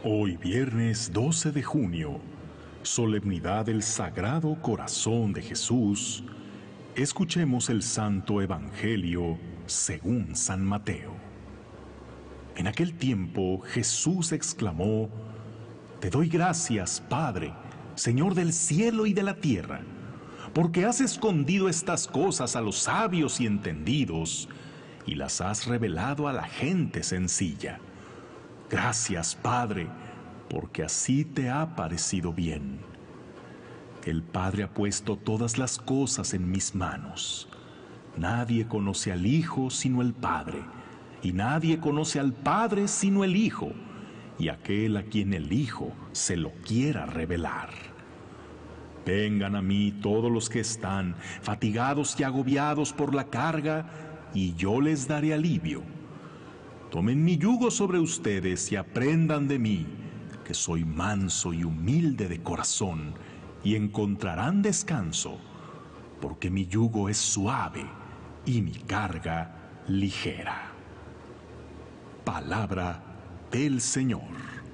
Hoy viernes 12 de junio, solemnidad del Sagrado Corazón de Jesús, escuchemos el Santo Evangelio según San Mateo. En aquel tiempo Jesús exclamó: Te doy gracias, Padre, Señor del cielo y de la tierra, porque has escondido estas cosas a los sabios y entendidos y las has revelado a la gente sencilla. Gracias, Padre, porque así te ha parecido bien. El Padre ha puesto todas las cosas en mis manos. Nadie conoce al Hijo sino el Padre, y nadie conoce al Padre sino el Hijo, y aquel a quien el Hijo se lo quiera revelar. Vengan a mí todos los que están fatigados y agobiados por la carga, y yo les daré alivio. Tomen mi yugo sobre ustedes y aprendan de mí, que soy manso y humilde de corazón, y encontrarán descanso, porque mi yugo es suave y mi carga ligera. Palabra del Señor.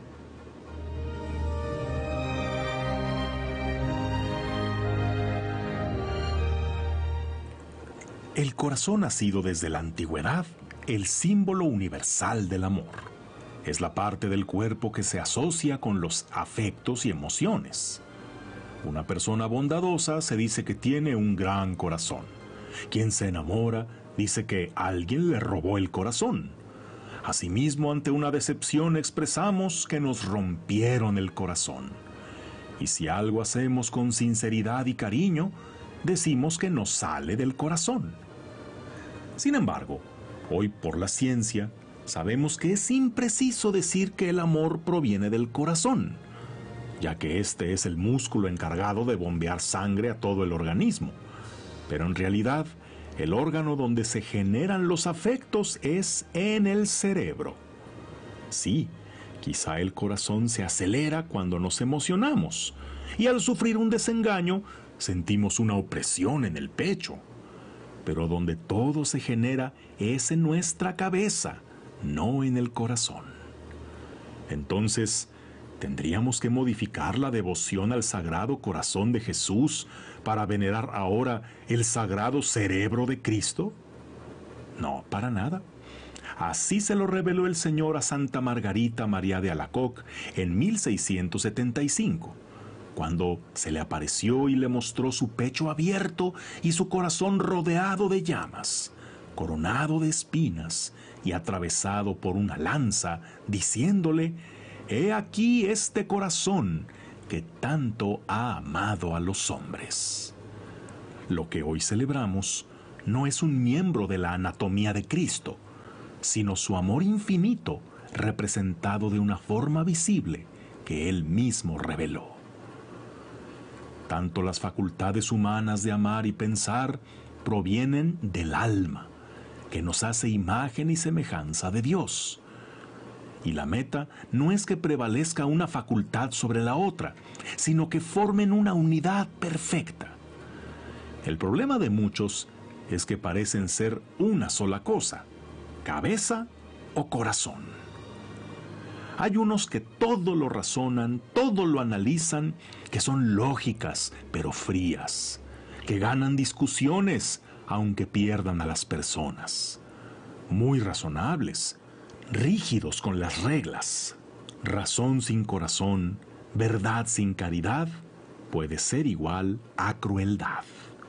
El corazón ha sido desde la antigüedad el símbolo universal del amor. Es la parte del cuerpo que se asocia con los afectos y emociones. Una persona bondadosa se dice que tiene un gran corazón. Quien se enamora dice que alguien le robó el corazón. Asimismo, ante una decepción expresamos que nos rompieron el corazón. Y si algo hacemos con sinceridad y cariño, decimos que nos sale del corazón. Sin embargo, hoy por la ciencia, sabemos que es impreciso decir que el amor proviene del corazón, ya que este es el músculo encargado de bombear sangre a todo el organismo. Pero en realidad, el órgano donde se generan los afectos es en el cerebro. Sí, quizá el corazón se acelera cuando nos emocionamos, y al sufrir un desengaño, sentimos una opresión en el pecho. Pero donde todo se genera es en nuestra cabeza, no en el corazón. Entonces, ¿tendríamos que modificar la devoción al Sagrado Corazón de Jesús para venerar ahora el Sagrado Cerebro de Cristo? No, para nada. Así se lo reveló el Señor a Santa Margarita María de Alacoque en 1675. Cuando se le apareció y le mostró su pecho abierto y su corazón rodeado de llamas, coronado de espinas y atravesado por una lanza, diciéndole: «He aquí este corazón que tanto ha amado a los hombres». Lo que hoy celebramos no es un miembro de la anatomía de Cristo, sino su amor infinito representado de una forma visible que Él mismo reveló. Tanto las facultades humanas de amar y pensar provienen del alma, que nos hace imagen y semejanza de Dios. Y la meta no es que prevalezca una facultad sobre la otra, sino que formen una unidad perfecta. El problema de muchos es que parecen ser una sola cosa: cabeza o corazón. Hay unos que todo lo razonan, todo lo analizan, que son lógicas, pero frías, que ganan discusiones, aunque pierdan a las personas. Muy razonables, rígidos con las reglas. Razón sin corazón, verdad sin caridad, puede ser igual a crueldad.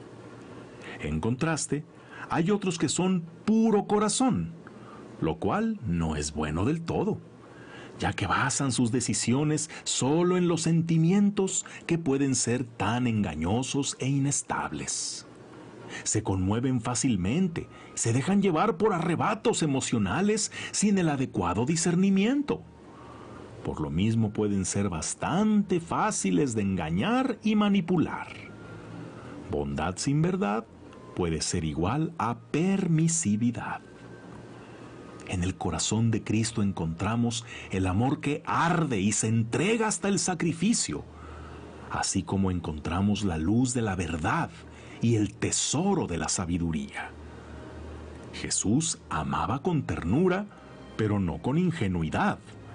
En contraste, hay otros que son puro corazón, lo cual no es bueno del todo, ya que basan sus decisiones solo en los sentimientos que pueden ser tan engañosos e inestables. Se conmueven fácilmente, se dejan llevar por arrebatos emocionales sin el adecuado discernimiento. Por lo mismo pueden ser bastante fáciles de engañar y manipular. Bondad sin verdad puede ser igual a permisividad. En el corazón de Cristo encontramos el amor que arde y se entrega hasta el sacrificio, así como encontramos la luz de la verdad y el tesoro de la sabiduría. Jesús amaba con ternura, pero no con ingenuidad.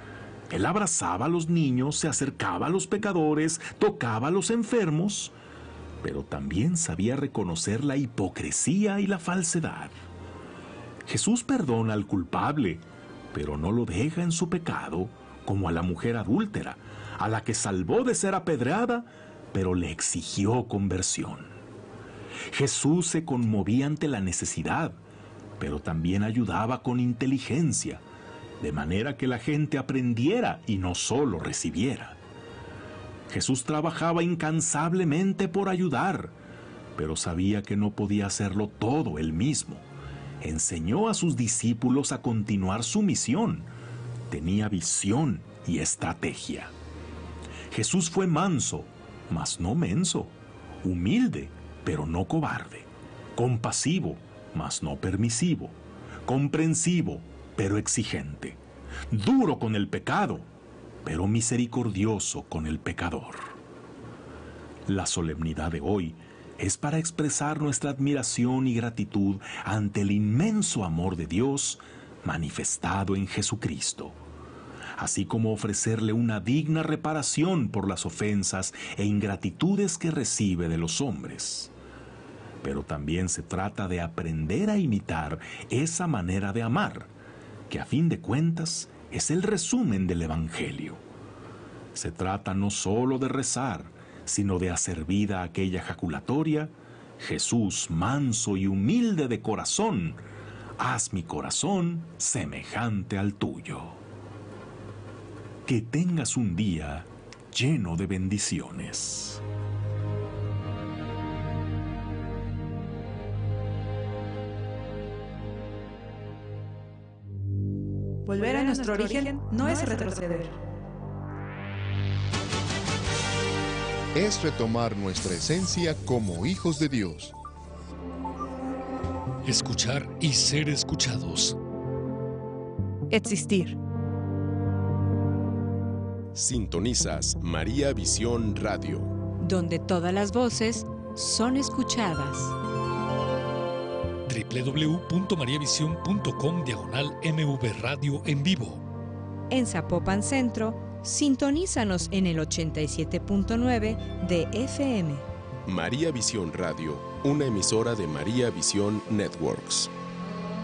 Él abrazaba a los niños, se acercaba a los pecadores, tocaba a los enfermos, pero también sabía reconocer la hipocresía y la falsedad. Jesús perdona al culpable, pero no lo deja en su pecado, como a la mujer adúltera, a la que salvó de ser apedreada, pero le exigió conversión. Jesús se conmovía ante la necesidad, pero también ayudaba con inteligencia, de manera que la gente aprendiera y no solo recibiera. Jesús trabajaba incansablemente por ayudar, pero sabía que no podía hacerlo todo él mismo. Enseñó a sus discípulos a continuar su misión. Tenía visión y estrategia. Jesús fue manso, mas no menso, humilde, pero no cobarde, compasivo, mas no permisivo, comprensivo, pero exigente, duro con el pecado, pero misericordioso con el pecador. La solemnidad de hoy es para expresar nuestra admiración y gratitud ante el inmenso amor de Dios manifestado en Jesucristo, así como ofrecerle una digna reparación por las ofensas e ingratitudes que recibe de los hombres. Pero también se trata de aprender a imitar esa manera de amar, que a fin de cuentas es el resumen del Evangelio. Se trata no solo de rezar, sino de hacer vida a aquella jaculatoria: Jesús, manso y humilde de corazón, haz mi corazón semejante al tuyo. Que tengas un día lleno de bendiciones. Volver a nuestro origen no es retroceder. Es retomar nuestra esencia como hijos de Dios. Escuchar y ser escuchados. Existir. Sintonizas María Visión Radio, donde todas las voces son escuchadas. www.mariavision.com/MV Radio en vivo. En Zapopan Centro, sintonízanos en el 87.9 de FM. María Visión Radio, una emisora de María Visión Networks.